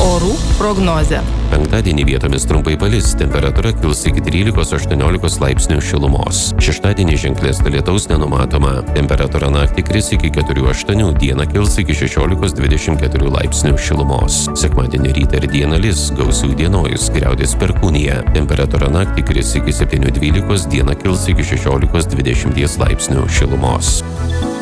Orų prognozė. Penktadienį vietomis trumpai palis, temperatūra kils iki 13–18 laipsnių šilumos. Šeštadienį ženklesnio lietaus nenumatoma. Temperatūra naktį kris iki 4–8, dieną kils iki 16–24 laipsnių šilumos. Sekmadienį rytą ir dieną lis, gausių įdienojus, griaudės perkūnija. Temperatūra naktį kris iki 7–12, dieną kils iki 16–20 laipsnių šilumos.